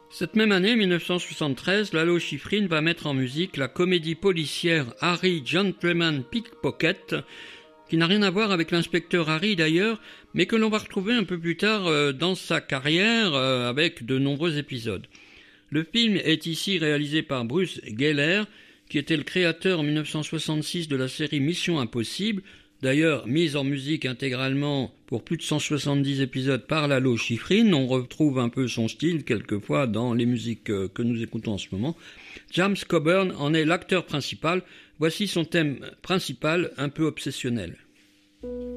Cette même année, 1973, Lalo Schifrin va mettre en musique la comédie policière Harry Gentleman Pickpocket, qui n'a rien à voir avec l'inspecteur Harry d'ailleurs, mais que l'on va retrouver un peu plus tard dans sa carrière avec de nombreux épisodes. Le film est ici réalisé par Bruce Geller, qui était le créateur en 1966 de la série Mission Impossible, d'ailleurs mise en musique intégralement pour plus de 170 épisodes par Lalo Schifrin. On retrouve un peu son style quelquefois dans les musiques que nous écoutons en ce moment. James Coburn en est l'acteur principal. Voici son thème principal, un peu obsessionnel.